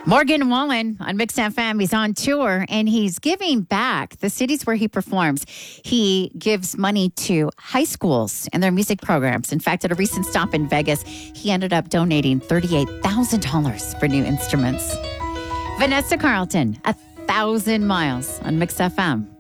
Morgan Wallen on Mix FM. He's on tour and he's giving back the cities where he performs. He gives money to high schools and their music programs. In fact, at a recent stop in Vegas, he ended up donating $38,000 for new instruments. Vanessa Carlton, 1,000 miles on Mix FM.